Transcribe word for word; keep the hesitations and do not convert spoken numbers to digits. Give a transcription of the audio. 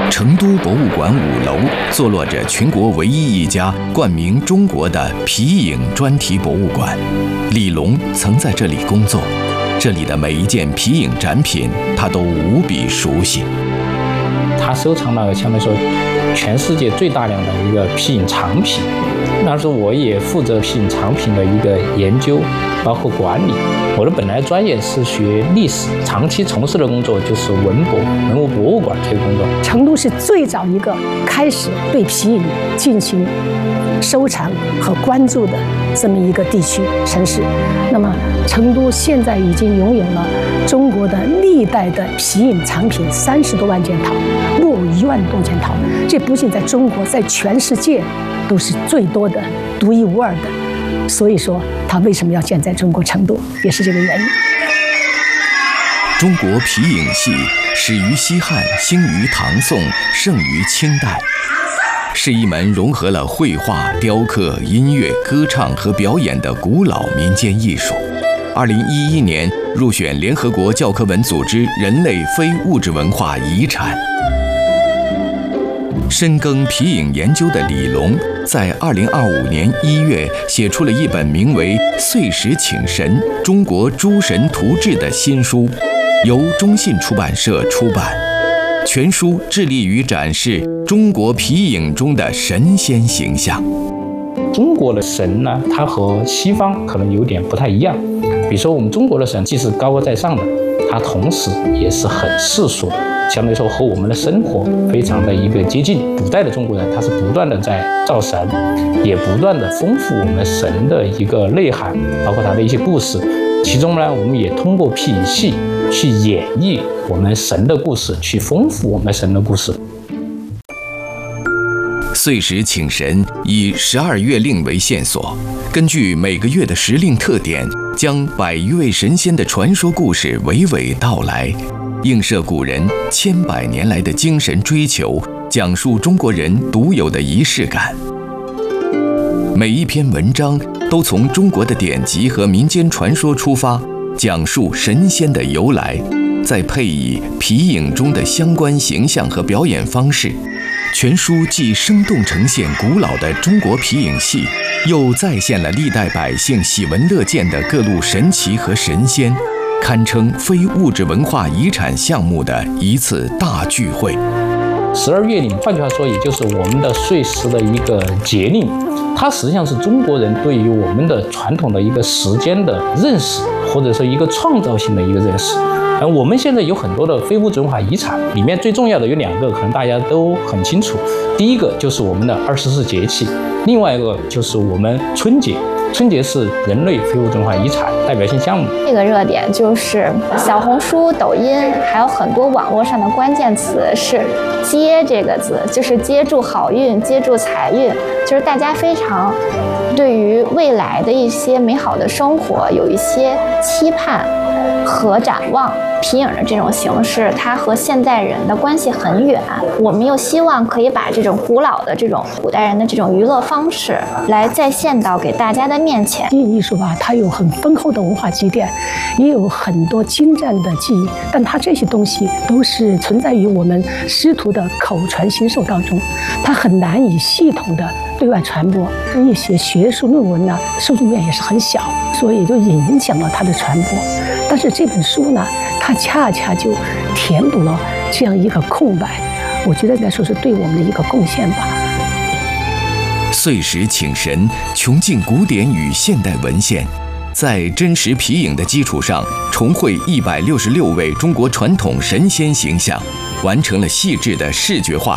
成都博物馆五楼坐落着全国唯一一家冠名中国的皮影专题博物馆。李龙曾在这里工作，这里的每一件皮影展品，他都无比熟悉。 他收藏了相对来说全世界最大量的一个皮影藏品。那时候我也负责皮影藏品的一个研究，包括管理。我的本来专业是学历史，长期从事的工作就是文博、文物博物馆这个工作。 成都是最早一个开始对皮影进行收藏和关注的这么一个地区城市。那么，成都现在已经拥有了中国的历代的皮影藏品三十多万件套，木偶一万多件套。这不仅在中国，在全世界都是最多的、独一无二的。所以说，它为什么要建在中国成都，也是这个原因。 中国皮影戏始于西汉，兴于唐宋，盛于清代，是一门融合了绘画、雕刻、音乐、歌唱和表演的古老民间艺术。二零一一年入选联合国教科文组织人类非物质文化遗产。深耕皮影研究的李龙，在二零二五年一月写出了一本名为《岁时请神：中国诸神图志》的新书，由中信出版社出版。全书致力于展示中国皮影中的神仙形象。 中国的神呢，它和西方可能有点不太一样。比如说，我们中国的神既是高高在上的，它同时也是很世俗的，相对来说和我们的生活非常的一个接近。古代的中国人，他是不断的在造神，也不断的丰富我们神的一个内涵，包括他的一些故事。其中呢，我们也通过皮影戏去演绎我们神的故事，去丰富我们神的故事。 岁时请神以十二月令为线索，根据每个月的时令特点，将百余位神仙的传说故事娓娓道来，映射古人千百年来的精神追求，讲述中国人独有的仪式感。每一篇文章都从中国的典籍和民间传说出发，讲述神仙的由来，再配以皮影中的相关形象和表演方式。全书既生动呈现古老的中国皮影戏，又再现了历代百姓喜闻乐见的各路神奇和神仙，堪称非物质文化遗产项目的一次大聚会。 十二月令，换句话说，也就是我们的岁时的一个节令，它实际上是中国人对于我们的传统的一个时间的认识，或者说一个创造性的一个认识。而我们现在有很多的非物质文化遗产，里面最重要的有两个，可能大家都很清楚。第一个就是我们的二十四节气，另外一个就是我们春节。春节是人类非物质文化遗产代表性项目。 这个热点就是小红书、抖音，还有很多网络上的关键词是“接”这个字，就是接住好运、接住财运，就是大家非常对于未来的一些美好的生活有一些期盼和展望。皮影的这种形式，它和现代人的关系很远，我们又希望可以把这种古老的这种古代人的这种娱乐方式来再现到给大家的面前。 皮影艺术吧，它有很丰厚的文化积淀，也有很多精湛的技艺，但它这些东西都是存在于我们师徒的口传心授当中，它很难以系统的对外传播。一些学术论文呢，受众面也是很小，所以就影响了它的传播。但是这本书呢，它恰恰就填补了这样一个空白，我觉得来说是对我们的一个贡献吧。 岁时请神，穷尽古典与现代文献，在真实皮影的基础上，重绘一百六十六位中国传统神仙形象，完成了细致的视觉化